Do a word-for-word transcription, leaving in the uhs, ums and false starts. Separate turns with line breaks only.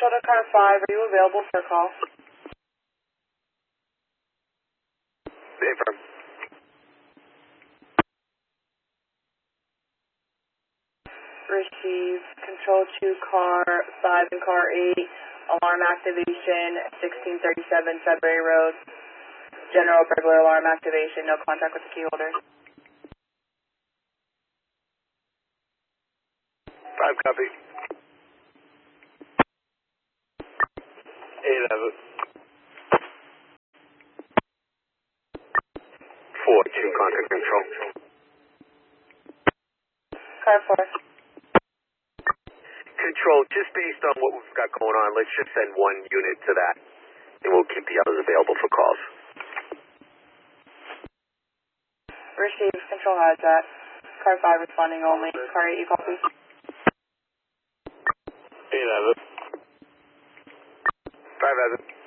Central to car five, are you available for a call?
Affirm.
Receive. Control to car five and car eight. Alarm activation, sixteen thirty-seven Sudbury Road. General burglar alarm activation, no contact with the key holder.
Five copy. Eight have it. Four two contact control.
Car four.
Control, just based on what we've got going on, let's just send one unit to that, and we'll keep the others available for calls.
Receive. Control has that. Car five responding only. Car eight, you copy?
Eight have it. Five have it.